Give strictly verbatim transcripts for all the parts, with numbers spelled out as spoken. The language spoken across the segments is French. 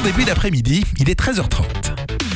début d'après-midi, il est treize heures trente.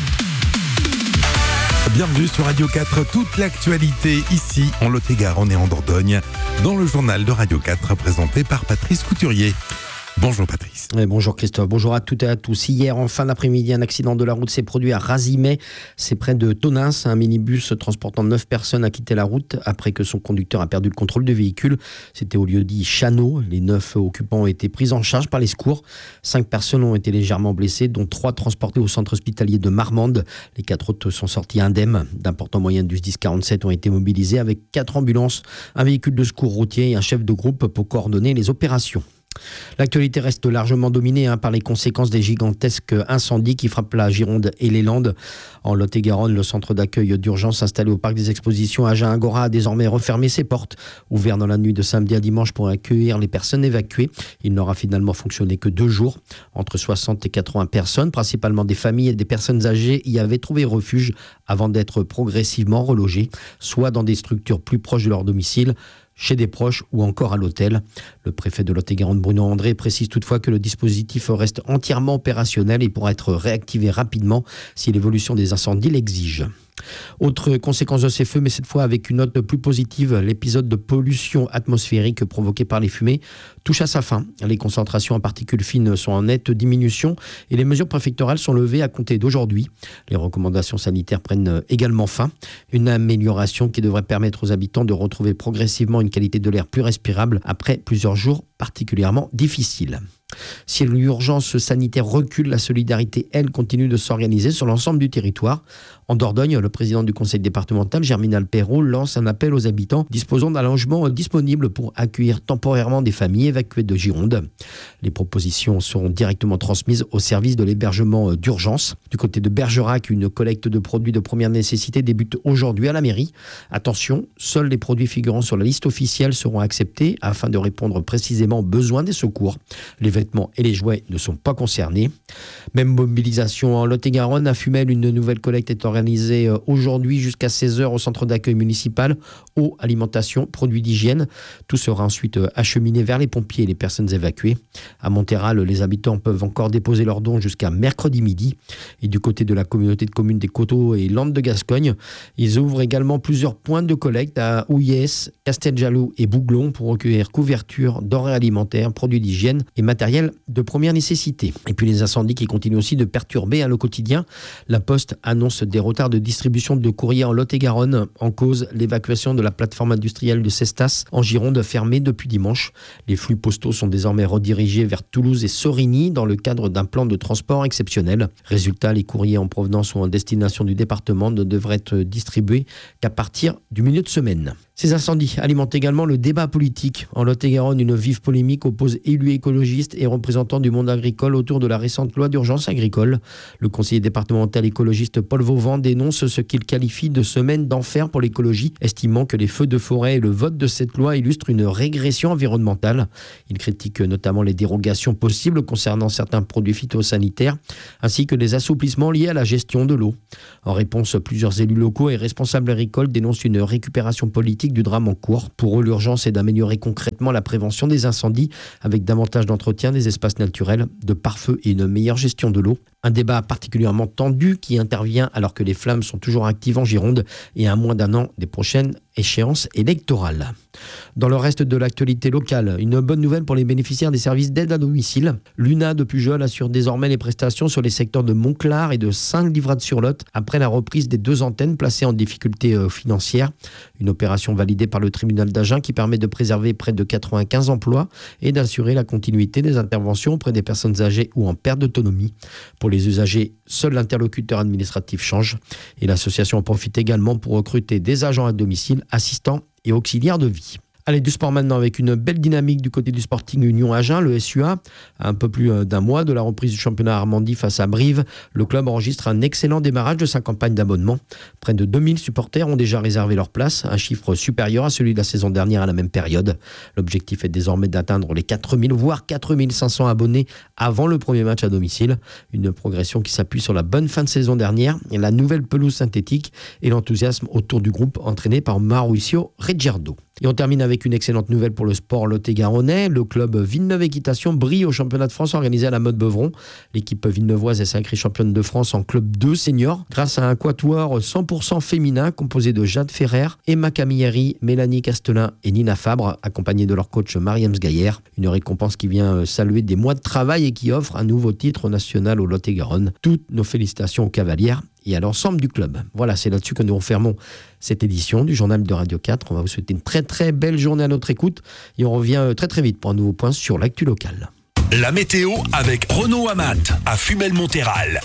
Bienvenue sur Radio quatre, toute l'actualité ici en Lot-et-Garonne et en Dordogne, dans le journal de Radio quatre présenté par Patrice Couturier. Bonjour Patrice. Et bonjour Christophe, bonjour à toutes et à tous. Hier, en fin d'après-midi, un accident de la route s'est produit à Razimet. C'est près de Tonins. Un minibus transportant neuf personnes a quitté la route après que son conducteur a perdu le contrôle du véhicule. C'était au lieu-dit Chano. Les neuf occupants ont été pris en charge par les secours. Cinq personnes ont été légèrement blessées, dont trois transportées au centre hospitalier de Marmande. Les quatre autres sont sortis indemnes. D'importants moyens du dix quarante-sept ont été mobilisés avec quatre ambulances, un véhicule de secours routier et un chef de groupe pour coordonner les opérations. L'actualité reste largement dominée hein, par les conséquences des gigantesques incendies qui frappent la Gironde et les Landes. En Lot-et-Garonne, le centre d'accueil d'urgence installé au parc des expositions Agen Agora a désormais refermé ses portes. Ouvert dans la nuit de samedi à dimanche pour accueillir les personnes évacuées, il n'aura finalement fonctionné que deux jours. Entre soixante et quatre-vingts personnes, principalement des familles et des personnes âgées, y avaient trouvé refuge avant d'être progressivement relogées, soit dans des structures plus proches de leur domicile, chez des proches ou encore à l'hôtel. Le préfet de Lot-et-Garonne, Bruno André, précise toutefois que le dispositif reste entièrement opérationnel et pourra être réactivé rapidement si l'évolution des incendies l'exige. Autre conséquence de ces feux, mais cette fois avec une note plus positive, l'épisode de pollution atmosphérique provoqué par les fumées touche à sa fin. Les concentrations en particules fines sont en nette diminution et les mesures préfectorales sont levées à compter d'aujourd'hui. Les recommandations sanitaires prennent également fin. Une amélioration qui devrait permettre aux habitants de retrouver progressivement une qualité de l'air plus respirable après plusieurs jours particulièrement difficiles. Si l'urgence sanitaire recule, la solidarité, elle, continue de s'organiser sur l'ensemble du territoire. En Dordogne, le président du conseil départemental, Germinal Perrault, lance un appel aux habitants disposant d'un logement disponible pour accueillir temporairement des familles évacuées de Gironde. Les propositions seront directement transmises au service de l'hébergement d'urgence. Du côté de Bergerac, une collecte de produits de première nécessité débute aujourd'hui à la mairie. Attention, seuls les produits figurant sur la liste officielle seront acceptés afin de répondre précisément aux besoins des secours. Les vêtements et les jouets ne sont pas concernés. Même mobilisation en Lot-et-Garonne. À Fumel, une nouvelle collecte est organisée aujourd'hui jusqu'à seize heures au centre d'accueil municipal. Eau, alimentation, produits d'hygiène. Tout sera ensuite acheminé vers les pompiers et les personnes évacuées. À Montéral, les habitants peuvent encore déposer leurs dons jusqu'à mercredi midi. Et du côté de la communauté de communes des Coteaux et Landes de Gascogne, ils ouvrent également plusieurs points de collecte à Houillès, Casteljaloux et Bouglon pour recueillir couvertures, denrées alimentaires, produits d'hygiène et matériel de première nécessité. Et puis les incendies qui continuent aussi de perturber hein, le quotidien. La Poste annonce des retards de distribution de courrier en Lot-et-Garonne. En cause, l'évacuation de la plateforme industrielle de Cestas en Gironde fermée depuis dimanche. Les flux postaux sont désormais redirigés vers Toulouse et Sorigny dans le cadre d'un plan de transport exceptionnel. Résultat, les courriers en provenance ou en destination du département ne devraient être distribués qu'à partir du milieu de semaine. Ces incendies alimentent également le débat politique. En Lot-et-Garonne, une vive polémique oppose élus écologistes et représentants du monde agricole autour de la récente loi d'urgence agricole. Le conseiller départemental écologiste Paul Vauvant dénonce ce qu'il qualifie de semaine d'enfer pour l'écologie, estimant que les feux de forêt et le vote de cette loi illustrent une régression environnementale. Il critique notamment les dérogations possibles concernant certains produits phytosanitaires, ainsi que les assouplissements liés à la gestion de l'eau. En réponse, plusieurs élus locaux et responsables agricoles dénoncent une récupération politique du drame en cours. Pour eux, l'urgence est d'améliorer concrètement la prévention des incendies avec davantage d'entretien des espaces naturels, de pare-feu et une meilleure gestion de l'eau. Un débat particulièrement tendu qui intervient alors que les flammes sont toujours actives en Gironde et à moins d'un an des prochaines échéances électorales. Dans le reste de l'actualité locale, une bonne nouvelle pour les bénéficiaires des services d'aide à domicile. L'U N A de Pujol assure désormais les prestations sur les secteurs de Montclar et de Saint-Livrade-sur-Lot après la reprise des deux antennes placées en difficulté financière. Une opération validée par le tribunal d'Agen qui permet de préserver près de quatre-vingt-quinze emplois et d'assurer la continuité des interventions auprès des personnes âgées ou en perte d'autonomie. Pour les usagers, seul l'interlocuteur administratif change et l'association en profite également pour recruter des agents à domicile, assistants et auxiliaires de vie. Allez, du sport maintenant avec une belle dynamique du côté du Sporting Union Agen, le S U A. À un peu plus d'un mois de la reprise du championnat Armandie face à Brive, le club enregistre un excellent démarrage de sa campagne d'abonnement. Près de deux mille supporters ont déjà réservé leur place, un chiffre supérieur à celui de la saison dernière à la même période. L'objectif est désormais d'atteindre les quatre mille, voire quatre mille cinq cents abonnés avant le premier match à domicile. Une progression qui s'appuie sur la bonne fin de saison dernière, la nouvelle pelouse synthétique et l'enthousiasme autour du groupe entraîné par Mauricio Ricciardo. Et on termine avec avec une excellente nouvelle pour le sport lot-et-garonnais. Le club Villeneuve Équitation brille au championnat de France organisé à la Motte Beuvron. L'équipe villeneuvoise est sacrée championne de France en club deux senior grâce à un quatuor cent pour cent féminin composé de Jade Ferrer, Emma Camilleri, Mélanie Castelin et Nina Fabre, accompagnée de leur coach Mariam Sgaillère. Une récompense qui vient saluer des mois de travail et qui offre un nouveau titre national au Lot-et-Garonne. Toutes nos félicitations aux cavalières et à l'ensemble du club. Voilà, c'est là-dessus que nous refermons cette édition du journal de Radio quatre. On va vous souhaiter une très très belle journée à notre écoute et on revient très très vite pour un nouveau point sur l'actu locale. La météo avec Renault Amat à Fumel-Montéral.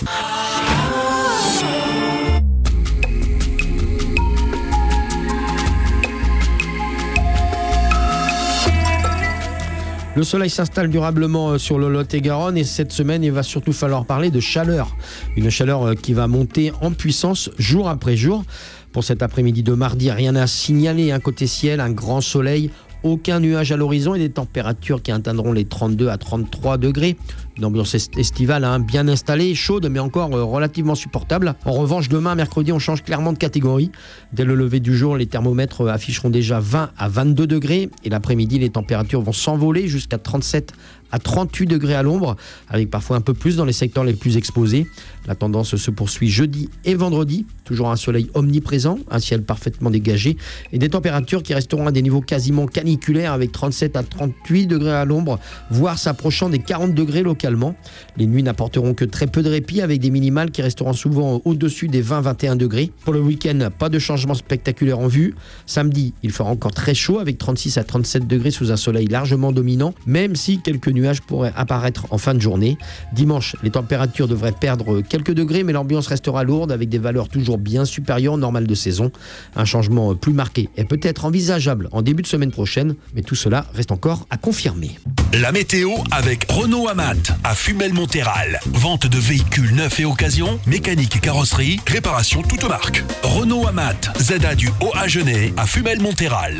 Le soleil s'installe durablement sur le Lot-et-Garonne et cette semaine, il va surtout falloir parler de chaleur. Une chaleur qui va monter en puissance jour après jour. Pour cet après-midi de mardi, rien à signaler. Un côté ciel, un grand soleil, aucun nuage à l'horizon et des températures qui atteindront les trente-deux à trente-trois degrés. Une ambiance estivale hein, bien installée, chaude mais encore euh, relativement supportable. En revanche, demain, mercredi, on change clairement de catégorie. Dès le lever du jour, les thermomètres afficheront déjà vingt à vingt-deux degrés et l'après-midi, les températures vont s'envoler jusqu'à trente-sept à trente-huit degrés à l'ombre, avec parfois un peu plus dans les secteurs les plus exposés. La tendance se poursuit jeudi et vendredi. Toujours un soleil omniprésent, un ciel parfaitement dégagé et des températures qui resteront à des niveaux quasiment caniculaires avec trente-sept à trente-huit degrés à l'ombre, voire s'approchant des quarante degrés localement. Les nuits n'apporteront que très peu de répit avec des minimales qui resteront souvent au-dessus des vingt à vingt et un degrés. Pour le week-end, pas de changement spectaculaire en vue. Samedi, il fera encore très chaud avec trente-six à trente-sept degrés sous un soleil largement dominant, même si quelques nuages pourraient apparaître en fin de journée. Dimanche, les températures devraient perdre quelques degrés, mais l'ambiance restera lourde avec des valeurs toujours bien supérieures au normal de saison. Un changement plus marqué est peut-être envisageable en début de semaine prochaine, mais tout cela reste encore à confirmer. La météo avec Renault Amat à Fumel-Montéral. Vente de véhicules neufs et occasion, mécanique et carrosserie, réparation toute marque. Renault Amat, Z A du Haut-Agenais à Fumel-Montéral.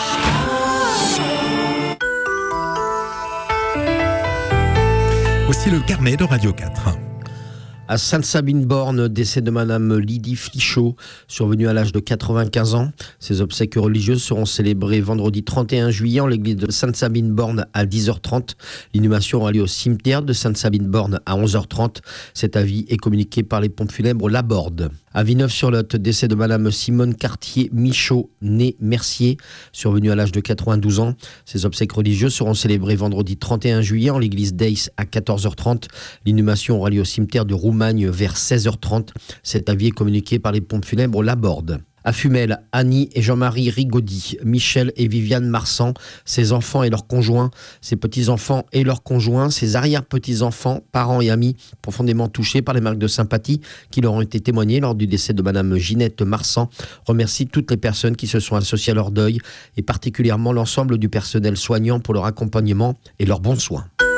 Voici le carnet de Radio quatre. À Sainte-Sabine-Borne, décès de Madame Lydie Flichot, survenue à l'âge de quatre-vingt-quinze ans. Ses obsèques religieuses seront célébrées vendredi trente et un juillet en l'église de Sainte-Sabine-Borne à dix heures trente. L'inhumation aura lieu au cimetière de Sainte-Sabine-Borne à onze heures trente. Cet avis est communiqué par les pompes funèbres Laborde. À Villeneuve-sur-Lot, décès de Madame Simone Cartier-Michaud, née Mercier, survenue à l'âge de quatre-vingt-douze ans. Ses obsèques religieuses seront célébrées vendredi trente et un juillet en l'église d'Aix à quatorze heures trente. L'inhumation aura lieu au cimetière de Roumagne vers seize heures trente. Cet avis est communiqué par les pompes funèbres Laborde. À Fumel, Annie et Jean-Marie Rigaudy, Michel et Viviane Marsan, ses enfants et leurs conjoints, ses petits-enfants et leurs conjoints, ses arrière-petits-enfants, parents et amis, profondément touchés par les marques de sympathie qui leur ont été témoignées lors du décès de Madame Ginette Marsan, remercie toutes les personnes qui se sont associées à leur deuil et particulièrement l'ensemble du personnel soignant pour leur accompagnement et leurs bons soins.